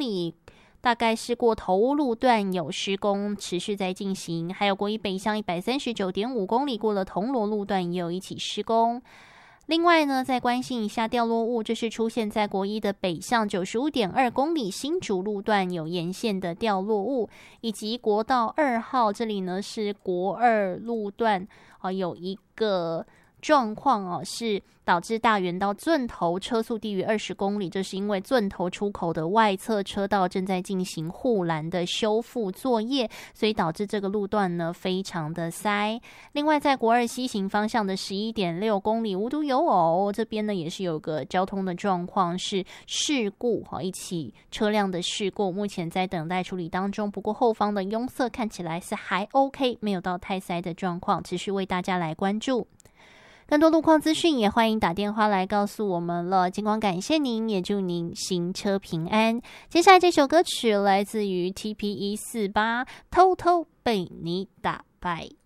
里。大概是过头屋路段有施工持续在进行，还有国一北向 139.5 公里过了铜锣路段也有一起施工。另外呢，再关心一下掉落物，这是出现在国一的北向 95.2 公里新竹路段有沿线的掉落物，以及国道2号这里呢是国二路段有一个状况是导致大园到圳头车速低于20公里，这是因为圳头出口的外侧车道正在进行护栏的修复作业，所以导致这个路段呢非常的塞。另外在国二西行方向的 11.6 公里无独有偶，这边呢也是有个交通的状况是事故，一起车辆的事故，目前在等待处理当中，不过后方的拥塞看起来是还 OK， 没有到太塞的状况，持续为大家来关注。更多路况资讯也欢迎打电话来告诉我们了。尽管感谢您，也祝您行车平安。接下来这首歌曲来自于 TPE48， 偷偷被你打败。